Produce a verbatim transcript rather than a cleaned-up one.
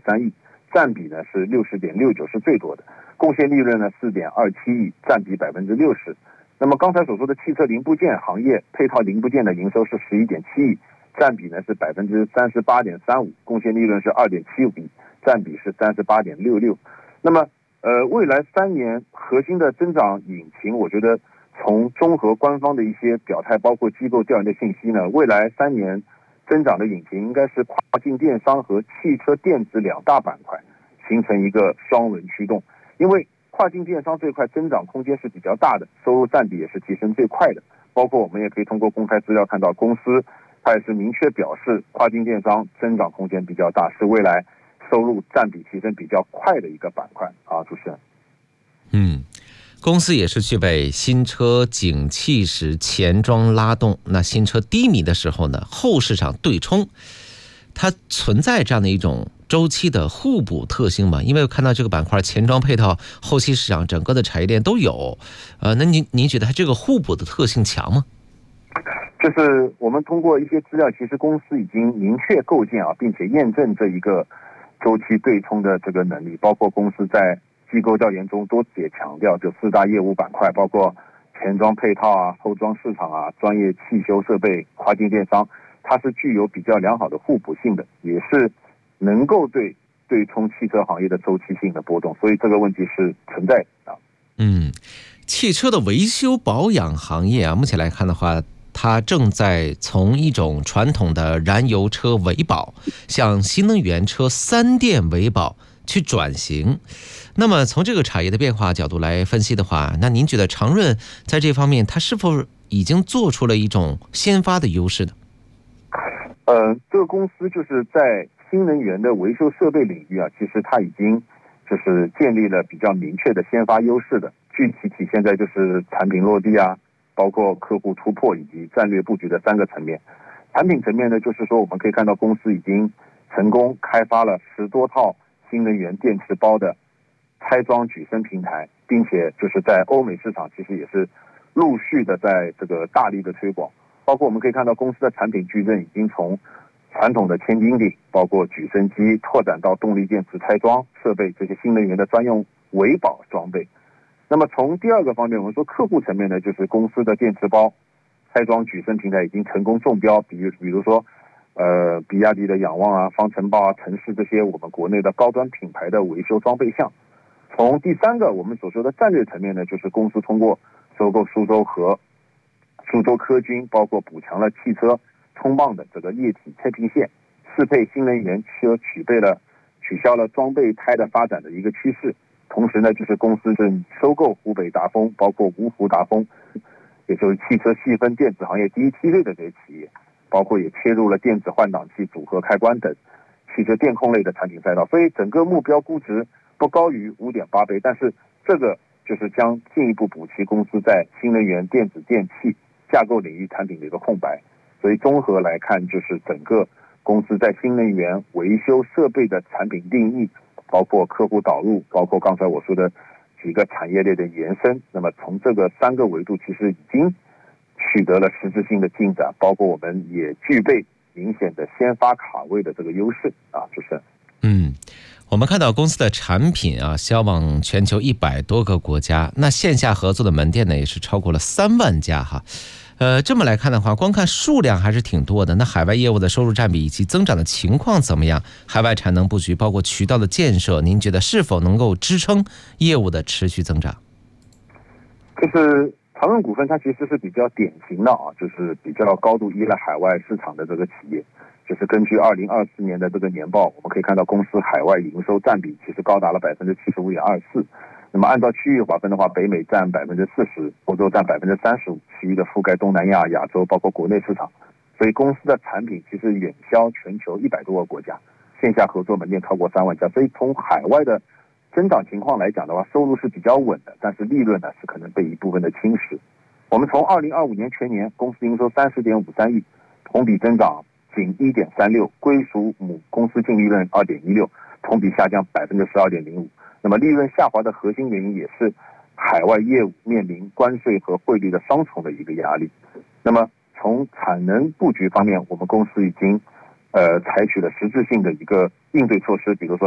三亿，占比呢是六十点六九，是最多的。贡献利润呢四点二七亿，占比百分之六十。那么刚才所说的汽车零部件行业配套零部件的营收是十一点七亿，占比呢是百分之三十八点三五，贡献利润是二点七五亿，占比是三十八点六六。那么呃，未来三年核心的增长引擎，我觉得从综合官方的一些表态，包括机构调研的信息呢，未来三年增长的引擎应该是跨境电商和汽车电子两大板块，形成一个双轮驱动。因为跨境电商这块增长空间是比较大的，收入占比也是提升最快的。包括我们也可以通过公开资料看到，公司它也是明确表示，跨境电商增长空间比较大，是未来收入占比提升比较快的一个板块啊。主持人， 嗯。公司也是具备新车景气时前装拉动，那新车低迷的时候呢，后市场对冲，它存在这样的一种周期的互补特性嘛？因为看到这个板块前装配套，后期市场整个的产业链都有，呃，那您您觉得它这个互补的特性强吗？ 就是我们通过一些资料，其实公司已经明确构建啊，并且验证这一个周期对冲的这个能力，包括公司在机构调研中多次也强调，这四大业务板块，包括前装配套啊、后装市场啊、专业汽修设备、跨境电商，它是具有比较良好的互补性的，也是能够对对冲汽车行业的周期性的波动，所以这个问题是存在的。 嗯，汽车的维修保养行业啊，目前来看的话，它正在从一种传统的燃油车维保向新能源车三电维保去转型。那么从这个产业的变化角度来分析的话，那您觉得长润在这方面它是否已经做出了一种先发的优势呢？ 呃，这个公司就是在新能源的维修设备领域啊，其实它已经就是建立了比较明确的先发优势的，具体体现在就是产品落地啊，包括客户突破以及战略布局的三个层面。产品层面呢，就是说我们可以看到公司已经成功开发了十多套新能源电池包的拆装举升平台，并且就是在欧美市场其实也是陆续的在这个大力的推广。包括我们可以看到公司的产品矩阵已经从传统的千斤顶，包括举升机，拓展到动力电池拆装设备，这些新能源的专用维保装备。那么从第二个方面，我们说客户层面呢，就是公司的电池包拆装举升平台已经成功中标，比如比如说呃，比亚迪的仰望啊、方程豹啊、城市这些我们国内的高端品牌的维修装备项。从第三个我们所说的战略层面呢，就是公司通过收购苏州和苏州科君，包括补强了汽车冲棒的这个液体切屏线，适配新能源车取备了取消了装备胎的发展的一个趋势。同时呢，就是公司正收购湖北达丰，包括芜湖达丰，也就是汽车细分电子行业第一梯队的这些企业，包括也切入了电子换挡器、组合开关等汽车电控类的产品赛道。所以整个目标估值不高于 五点八倍，但是这个就是将进一步补齐公司在新能源电子电器架构领域产品的一个空白。所以综合来看，就是整个公司在新能源维修设备的产品定义，包括客户导入，包括刚才我说的几个产业链的延伸，那么从这个三个维度其实已经取得了实质性的进展，包括我们也具备明显的先发卡位的这个优势啊，主持人。 嗯，我们看到公司的产品啊，销往全球一百多个国家，那线下合作的门店呢，也是超过了三万家哈。呃，这么来看的话，光看数量还是挺多的。那海外业务的收入占比以及增长的情况怎么样？海外产能布局，包括渠道的建设，您觉得是否能够支撑业务的持续增长？ 就是长润股份，它其实是比较典型的啊，就是比较高度依赖海外市场的这个企业。就是根据二零二四年的这个年报，我们可以看到公司海外营收占比其实高达了百分之七十五点二四。那么按照区域划分的话，北美占百分之四十，欧洲占百分之三十五，其余的覆盖东南亚、亚洲，包括国内市场。所以公司的产品其实远销全球一百多个国家，线下合作门店超过三万家。所以从海外的增长情况来讲的话，收入是比较稳的，但是利润呢是可能被一部分的侵蚀。我们从二零二五年全年公司营收三十点五三亿，同比增长仅一点三六，归属母公司净利润二点一六，同比下降百分之十二点零五。那么利润下滑的核心原因也是海外业务面临关税和汇率的双重的一个压力。那么从产能布局方面，我们公司已经呃采取了实质性的一个应对措施，比如说